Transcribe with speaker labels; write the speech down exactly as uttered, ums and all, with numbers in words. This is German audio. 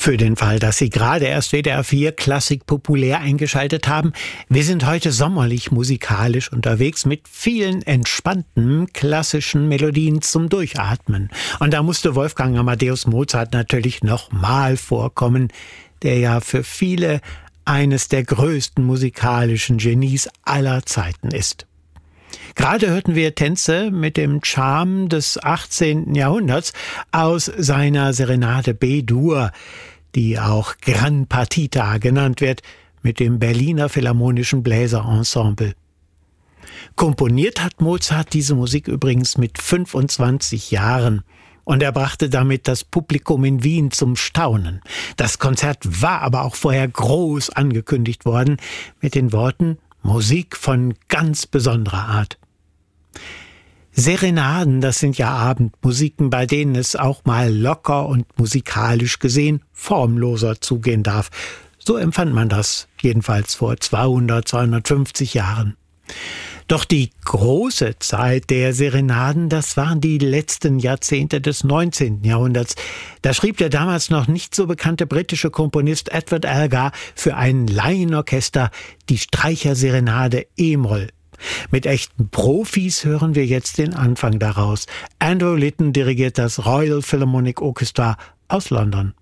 Speaker 1: Für den Fall, dass Sie gerade erst W D R vier Klassik populär eingeschaltet haben, wir sind heute sommerlich musikalisch unterwegs mit vielen entspannten klassischen Melodien zum Durchatmen. Und da musste Wolfgang Amadeus Mozart natürlich nochmal vorkommen, der ja für viele eines der größten musikalischen Genies aller Zeiten ist. Gerade hörten wir Tänze mit dem Charme des achtzehnten Jahrhunderts aus seiner Serenade B-Dur, die auch Gran Partita genannt wird, mit dem Berliner Philharmonischen Bläserensemble. Komponiert hat Mozart diese Musik übrigens mit fünfundzwanzig Jahren. Und er brachte damit das Publikum in Wien zum Staunen. Das Konzert war aber auch vorher groß angekündigt worden mit den Worten Musik von ganz besonderer Art. Serenaden, das sind ja Abendmusiken, bei denen es auch mal locker und musikalisch gesehen formloser zugehen darf. So empfand man das jedenfalls vor zweihundert, zweihundertfünfzig Jahren. Doch die große Zeit der Serenaden, das waren die letzten Jahrzehnte des neunzehnten Jahrhunderts. Da schrieb der damals noch nicht so bekannte britische Komponist Edward Elgar für ein Laienorchester die Streicherserenade E-Moll. Mit echten Profis hören wir jetzt den Anfang daraus. Andrew Litton dirigiert das Royal Philharmonic Orchestra aus London.